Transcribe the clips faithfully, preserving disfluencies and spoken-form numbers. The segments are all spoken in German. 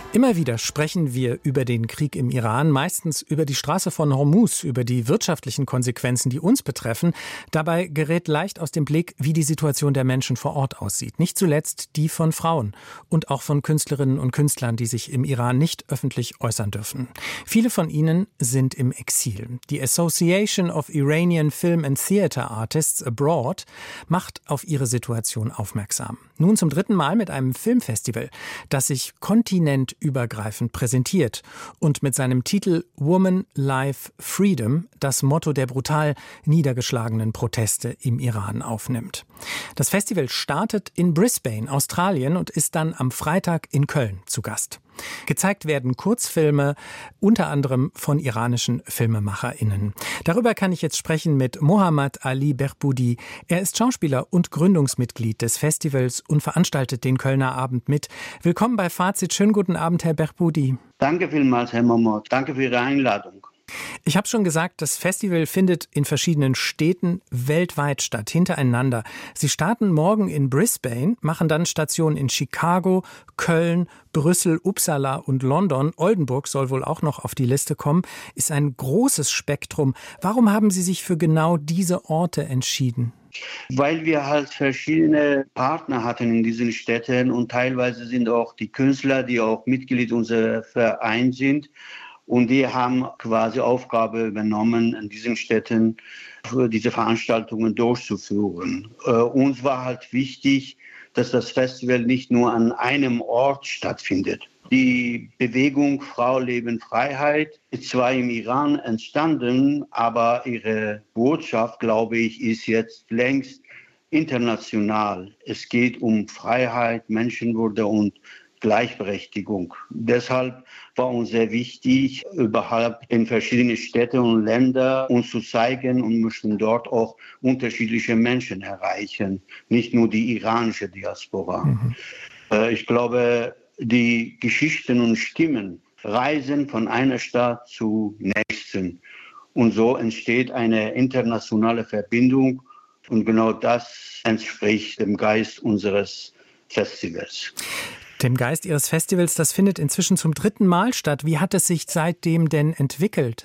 Immer wieder sprechen wir über den Krieg im Iran, meistens über die Straße von Hormuz, über die wirtschaftlichen Konsequenzen, die uns betreffen. Dabei gerät leicht aus dem Blick, wie die Situation der Menschen vor Ort aussieht. Nicht zuletzt die von Frauen und auch von Künstlerinnen und Künstlern, die sich im Iran nicht öffentlich äußern dürfen. Viele von ihnen sind im Exil. Die Association of Iranian Film and Theatre Artists Abroad macht auf ihre Situation aufmerksam. Nun zum dritten Mal mit einem Filmfestival, das sich kontinentübergreifend präsentiert und mit seinem Titel Woman, Life, Freedom das Motto der brutal niedergeschlagenen Proteste im Iran aufnimmt. Das Festival startet in Brisbane, Australien, und ist dann am Freitag in Köln zu Gast. Gezeigt werden Kurzfilme, unter anderem von iranischen FilmemacherInnen. Darüber kann ich jetzt sprechen mit Mohammad Ali Behboudi. Er ist Schauspieler und Gründungsmitglied des Festivals und veranstaltet den Kölner Abend mit. Willkommen bei Fazit. Schönen guten Abend, Herr Behboudi. Danke vielmals, Herr Momot. Danke für Ihre Einladung. Ich habe schon gesagt, das Festival findet in verschiedenen Städten weltweit statt, hintereinander. Sie starten morgen in Brisbane, machen dann Stationen in Chicago, Köln, Brüssel, Uppsala und London. Oldenburg soll wohl auch noch auf die Liste kommen. Ist ein großes Spektrum. Warum haben Sie sich für genau diese Orte entschieden? Weil wir halt verschiedene Partner hatten in diesen Städten und teilweise sind auch die Künstler, die auch Mitglied unseres Vereins sind. Und die haben quasi Aufgabe übernommen, in diesen Städten diese Veranstaltungen durchzuführen. Äh, uns war halt wichtig, dass das Festival nicht nur an einem Ort stattfindet. Die Bewegung Frau, Leben, Freiheit ist zwar im Iran entstanden, aber ihre Botschaft, glaube ich, ist jetzt längst international. Es geht um Freiheit, Menschenwürde und Gleichberechtigung. Deshalb war uns sehr wichtig, überhaupt in verschiedene Städte und Länder uns zu zeigen und möchten dort auch unterschiedliche Menschen erreichen, nicht nur die iranische Diaspora. Mhm. Äh, ich glaube, die Geschichten und Stimmen reisen von einer Stadt zur nächsten. Und so entsteht eine internationale Verbindung und genau das entspricht dem Geist unseres Festivals. Dem Geist Ihres Festivals, das findet inzwischen zum dritten Mal statt. Wie hat es sich seitdem denn entwickelt?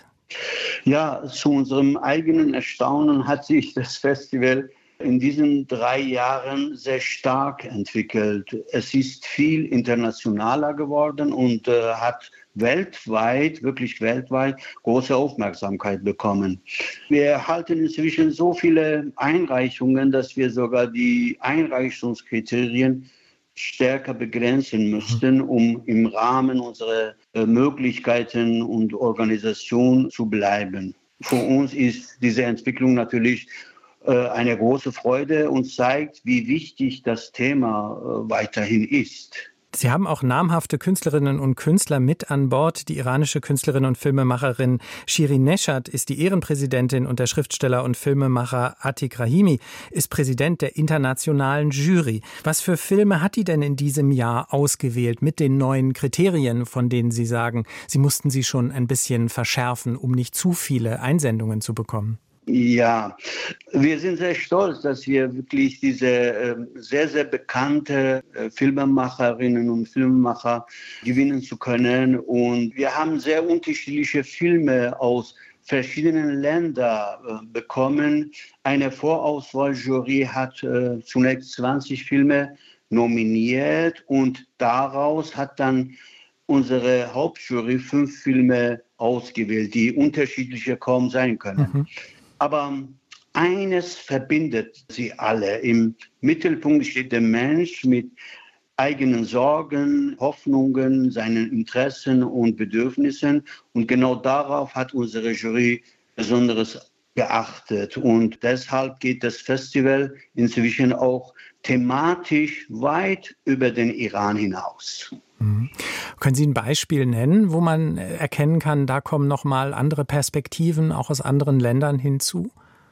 Ja, zu unserem eigenen Erstaunen hat sich das Festival in diesen drei Jahren sehr stark entwickelt. Es ist viel internationaler geworden und äh, hat weltweit, wirklich weltweit, große Aufmerksamkeit bekommen. Wir erhalten inzwischen so viele Einreichungen, dass wir sogar die Einreichungskriterien stärker begrenzen müssten, um im Rahmen unserer äh, Möglichkeiten und Organisation zu bleiben. Für uns ist diese Entwicklung natürlich äh, eine große Freude und zeigt, wie wichtig das Thema äh, weiterhin ist. Sie haben auch namhafte Künstlerinnen und Künstler mit an Bord. Die iranische Künstlerin und Filmemacherin Shirin Neshat ist die Ehrenpräsidentin und der Schriftsteller und Filmemacher Atik Rahimi ist Präsident der internationalen Jury. Was für Filme hat die denn in diesem Jahr ausgewählt mit den neuen Kriterien, von denen Sie sagen, Sie mussten sie schon ein bisschen verschärfen, um nicht zu viele Einsendungen zu bekommen? Ja, wir sind sehr stolz, dass wir wirklich diese äh, sehr, sehr bekannte äh, Filmemacherinnen und Filmemacher gewinnen zu können. Und wir haben sehr unterschiedliche Filme aus verschiedenen Ländern äh, bekommen. Eine Vorauswahljury hat äh, zunächst zwanzig Filme nominiert und daraus hat dann unsere Hauptjury fünf Filme ausgewählt, die unterschiedlicher kaum sein können. Mhm. Aber eines verbindet sie alle. Im Mittelpunkt steht der Mensch mit eigenen Sorgen, Hoffnungen, seinen Interessen und Bedürfnissen. Und genau darauf hat unsere Jury Besonderes geachtet. Und deshalb geht das Festival inzwischen auch thematisch weit über den Iran hinaus. Mhm. Können Sie ein Beispiel nennen, wo man erkennen kann, da kommen noch mal andere Perspektiven auch aus anderen Ländern hinzu?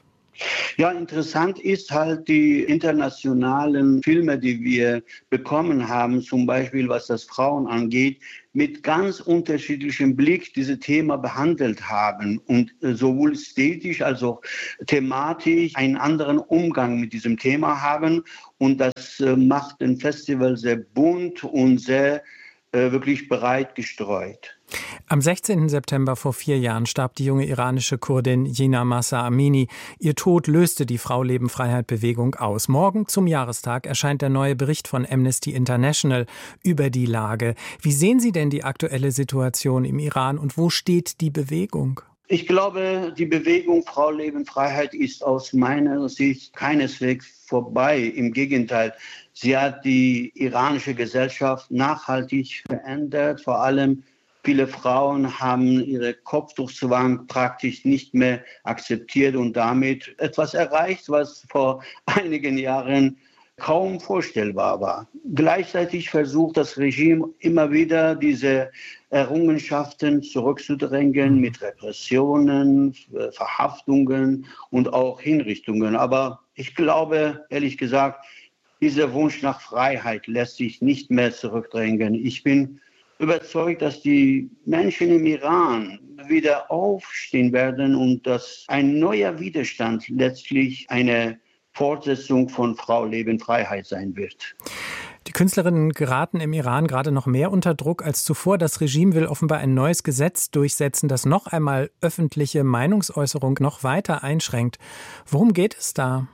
Ja, interessant ist halt die internationalen Filme, die wir bekommen haben, zum Beispiel was das Frauen angeht, mit ganz unterschiedlichem Blick dieses Thema behandelt haben und sowohl ästhetisch als auch thematisch einen anderen Umgang mit diesem Thema haben. Und das macht ein Festival sehr bunt und sehr äh, wirklich breit gestreut. Am sechzehnten September vor vier Jahren starb die junge iranische Kurdin Jina Mahsa Amini. Ihr Tod löste die Frau-Leben-Freiheit-Bewegung aus. Morgen zum Jahrestag erscheint der neue Bericht von Amnesty International über die Lage. Wie sehen Sie denn die aktuelle Situation im Iran und wo steht die Bewegung? Ich glaube, die Bewegung Frau, Leben, Freiheit ist aus meiner Sicht keineswegs vorbei. Im Gegenteil, sie hat die iranische Gesellschaft nachhaltig verändert. Vor allem viele Frauen haben ihre Kopftuchzwang praktisch nicht mehr akzeptiert und damit etwas erreicht, was vor einigen Jahren kaum vorstellbar war. Gleichzeitig versucht das Regime immer wieder, diese Errungenschaften zurückzudrängen mit Repressionen, Verhaftungen und auch Hinrichtungen. Aber ich glaube, ehrlich gesagt, dieser Wunsch nach Freiheit lässt sich nicht mehr zurückdrängen. Ich bin überzeugt, dass die Menschen im Iran wieder aufstehen werden und dass ein neuer Widerstand letztlich eine Fortsetzung von Frau, Leben, Freiheit sein wird. Die Künstlerinnen geraten im Iran gerade noch mehr unter Druck als zuvor. Das Regime will offenbar ein neues Gesetz durchsetzen, das noch einmal öffentliche Meinungsäußerung noch weiter einschränkt. Worum geht es da?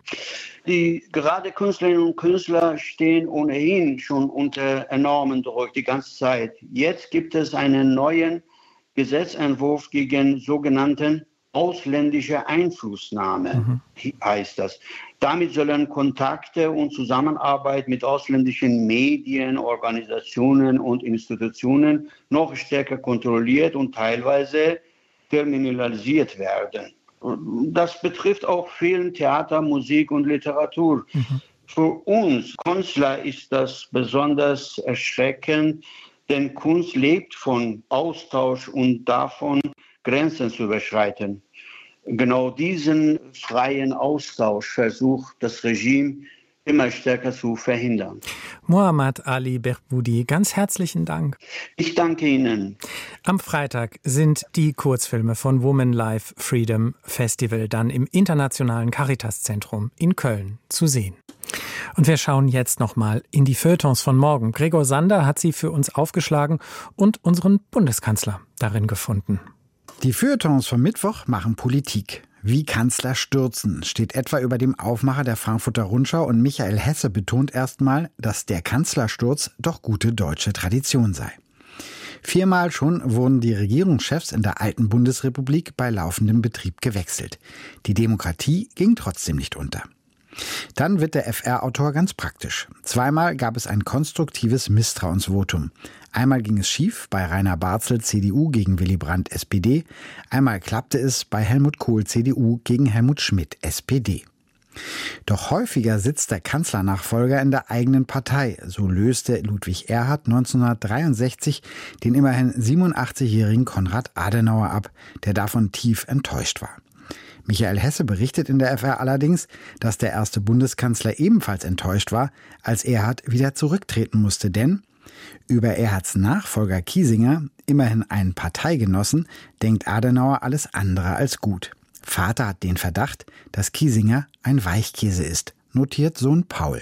Die gerade Künstlerinnen und Künstler stehen ohnehin schon unter enormen Druck die ganze Zeit. Jetzt gibt es einen neuen Gesetzentwurf gegen sogenannten ausländische Einflussnahme, mhm. heißt das. Damit sollen Kontakte und Zusammenarbeit mit ausländischen Medien, Organisationen und Institutionen noch stärker kontrolliert und teilweise kriminalisiert werden. Das betrifft auch Film, Theater, Musik und Literatur. Mhm. Für uns Künstler ist das besonders erschreckend, denn Kunst lebt von Austausch und davon, Grenzen zu überschreiten. Genau diesen freien Austausch versucht das Regime immer stärker zu verhindern. Mohammad Ali Behboudi, ganz herzlichen Dank. Ich danke Ihnen. Am Freitag sind die Kurzfilme von Women Life Freedom Festival dann im Internationalen Caritas-Zentrum in Köln zu sehen. Und wir schauen jetzt nochmal in die Feuilletons von morgen. Gregor Sander hat sie für uns aufgeschlagen und unseren Bundeskanzler darin gefunden. Die Feuilletons vom Mittwoch machen Politik. Wie Kanzler stürzen, steht etwa über dem Aufmacher der Frankfurter Rundschau, und Michael Hesse betont erstmal, dass der Kanzlersturz doch gute deutsche Tradition sei. Viermal schon wurden die Regierungschefs in der alten Bundesrepublik bei laufendem Betrieb gewechselt. Die Demokratie ging trotzdem nicht unter. Dann wird der F R-Autor ganz praktisch. Zweimal gab es ein konstruktives Misstrauensvotum. Einmal ging es schief bei Rainer Barzel C D U gegen Willy Brandt S P D. Einmal klappte es bei Helmut Kohl C D U gegen Helmut Schmidt S P D. Doch häufiger sitzt der Kanzlernachfolger in der eigenen Partei. So löste Ludwig Erhard neunzehnhundertdreiundsechzig den immerhin siebenundachtzigjährigen Konrad Adenauer ab, der davon tief enttäuscht war. Michael Hesse berichtet in der F R allerdings, dass der erste Bundeskanzler ebenfalls enttäuscht war, als Erhard wieder zurücktreten musste, denn über Erhards Nachfolger Kiesinger, immerhin einen Parteigenossen, denkt Adenauer alles andere als gut. Vater hat den Verdacht, dass Kiesinger ein Weichkäse ist, notiert Sohn Paul.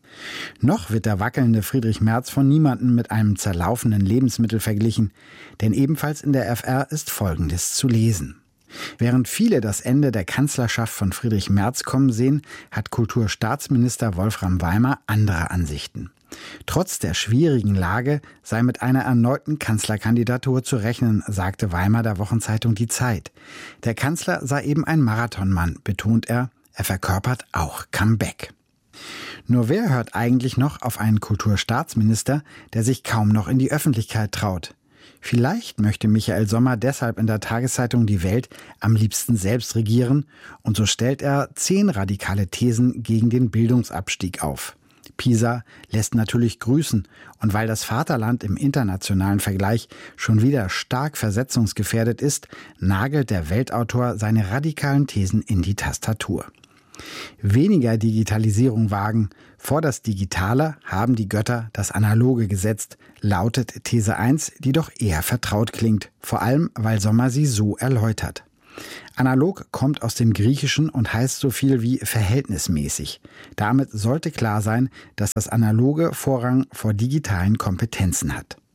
Noch wird der wackelnde Friedrich Merz von niemandem mit einem zerlaufenden Lebensmittel verglichen, denn ebenfalls in der F R ist Folgendes zu lesen. Während viele das Ende der Kanzlerschaft von Friedrich Merz kommen sehen, hat Kulturstaatsminister Wolfram Weimer andere Ansichten. Trotz der schwierigen Lage sei mit einer erneuten Kanzlerkandidatur zu rechnen, sagte Weimer der Wochenzeitung Die Zeit. Der Kanzler sei eben ein Marathonmann, betont er. Er verkörpert auch Comeback. Nur wer hört eigentlich noch auf einen Kulturstaatsminister, der sich kaum noch in die Öffentlichkeit traut? Vielleicht möchte Michael Sommer deshalb in der Tageszeitung Die Welt am liebsten selbst regieren, und so stellt er zehn radikale Thesen gegen den Bildungsabstieg auf. Pisa lässt natürlich grüßen, und weil das Vaterland im internationalen Vergleich schon wieder stark versetzungsgefährdet ist, nagelt der Weltautor seine radikalen Thesen in die Tastatur. Weniger Digitalisierung wagen, vor das Digitale haben die Götter das Analoge gesetzt, lautet These eins, die doch eher vertraut klingt, vor allem weil Sommer sie so erläutert. Analog kommt aus dem Griechischen und heißt so viel wie verhältnismäßig. Damit sollte klar sein, dass das Analoge Vorrang vor digitalen Kompetenzen hat.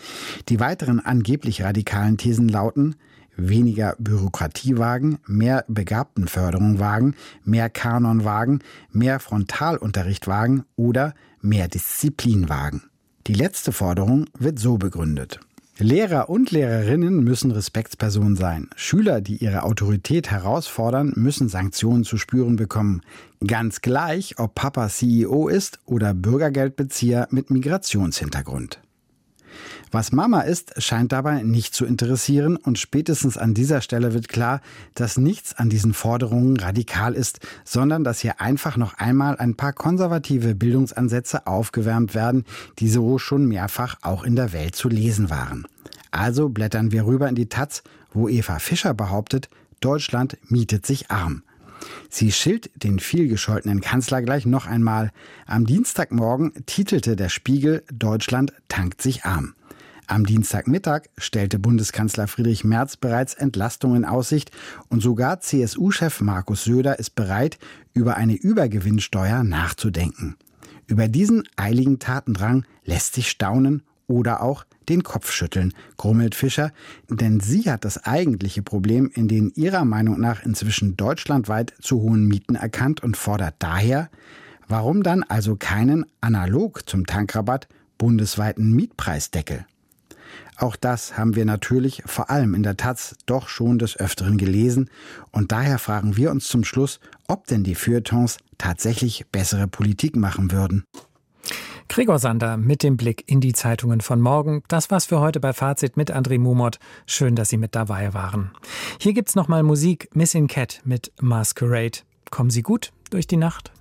Die weiteren angeblich radikalen Thesen lauten: weniger Bürokratiewagen, mehr Begabtenförderung wagen, mehr Kanon wagen, mehr Frontalunterricht wagen oder mehr Disziplin wagen. Die letzte Forderung wird so begründet: Lehrer und Lehrerinnen müssen Respektspersonen sein. Schüler, die ihre Autorität herausfordern, müssen Sanktionen zu spüren bekommen. Ganz gleich, ob Papa C E O ist oder Bürgergeldbezieher mit Migrationshintergrund. Was Mama ist, scheint dabei nicht zu interessieren, und spätestens an dieser Stelle wird klar, dass nichts an diesen Forderungen radikal ist, sondern dass hier einfach noch einmal ein paar konservative Bildungsansätze aufgewärmt werden, die so schon mehrfach auch in der Welt zu lesen waren. Also blättern wir rüber in die Taz, wo Eva Fischer behauptet, Deutschland mietet sich arm. Sie schilt den vielgescholtenen Kanzler gleich noch einmal. Am Dienstagmorgen titelte der Spiegel, Deutschland tankt sich arm. Am Dienstagmittag stellte Bundeskanzler Friedrich Merz bereits Entlastung in Aussicht, und sogar C S U-Chef Markus Söder ist bereit, über eine Übergewinnsteuer nachzudenken. Über diesen eiligen Tatendrang lässt sich staunen oder auch den Kopf schütteln, grummelt Fischer, denn sie hat das eigentliche Problem in den ihrer Meinung nach inzwischen deutschlandweit zu hohen Mieten erkannt und fordert daher, warum dann also keinen, analog zum Tankrabatt, bundesweiten Mietpreisdeckel? Auch das haben wir natürlich vor allem in der Taz doch schon des Öfteren gelesen, und daher fragen wir uns zum Schluss, ob denn die Feuilletons tatsächlich bessere Politik machen würden. Gregor Sander mit dem Blick in die Zeitungen von morgen. Das war's für heute bei Fazit mit André Mumot. Schön, dass Sie mit dabei waren. Hier gibt's nochmal Musik. Missing Cat mit Masquerade. Kommen Sie gut durch die Nacht.